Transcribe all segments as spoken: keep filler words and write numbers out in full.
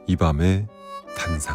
이 밤의 단상.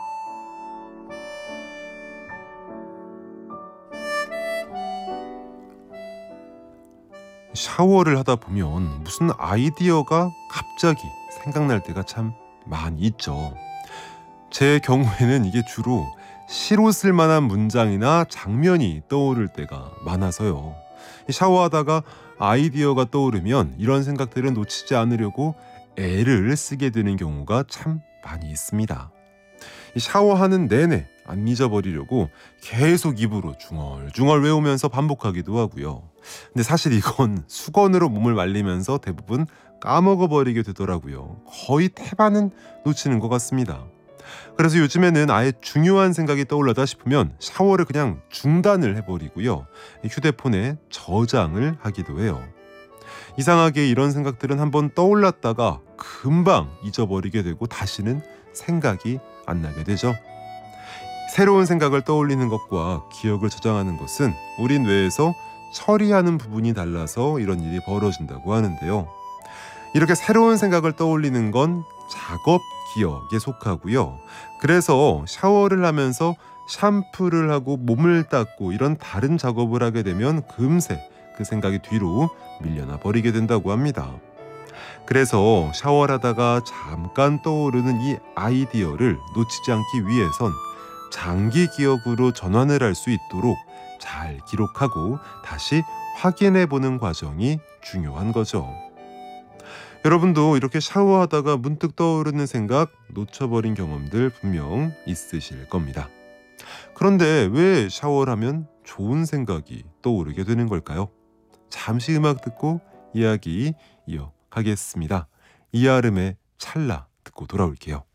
샤워를 하다 보면 무슨 아이디어가 갑자기 생각날 때가 참 많이 있죠. 제 경우에는 이게 주로 시로 쓸 만한 문장이나 장면이 떠오를 때가 많아서요. 샤워하다가 아이디어가 떠오르면 이런 생각들을 놓치지 않으려고 애를 쓰게 되는 경우가 참 많이 있습니다. 이 샤워하는 내내 안 잊어버리려고 계속 입으로 중얼중얼 외우면서 반복하기도 하고요. 근데 사실 이건 수건으로 몸을 말리면서 대부분 까먹어버리게 되더라고요. 거의 태반은 놓치는 것 같습니다. 그래서 요즘에는 아예 중요한 생각이 떠올라다 싶으면 샤워를 그냥 중단을 해버리고요. 휴대폰에 저장을 하기도 해요. 이상하게 이런 생각들은 한번 떠올랐다가 금방 잊어버리게 되고 다시는 생각이 안 나게 되죠. 새로운 생각을 떠올리는 것과 기억을 저장하는 것은 우리 뇌에서 처리하는 부분이 달라서 이런 일이 벌어진다고 하는데요. 이렇게 새로운 생각을 떠올리는 건 작업 기억에 속하고요. 그래서 샤워를 하면서 샴푸를 하고 몸을 닦고 이런 다른 작업을 하게 되면 금세 그 생각이 뒤로 밀려나 버리게 된다고 합니다. 그래서 샤워를 하다가 잠깐 떠오르는 이 아이디어를 놓치지 않기 위해선 장기 기억으로 전환을 할 수 있도록 잘 기록하고 다시 확인해 보는 과정이 중요한 거죠. 여러분도 이렇게 샤워하다가 문득 떠오르는 생각 놓쳐버린 경험들 분명 있으실 겁니다. 그런데 왜 샤워를 하면 좋은 생각이 떠오르게 되는 걸까요? 잠시 음악 듣고 이야기 이어가겠습니다. 이아름의 찰나 듣고 돌아올게요.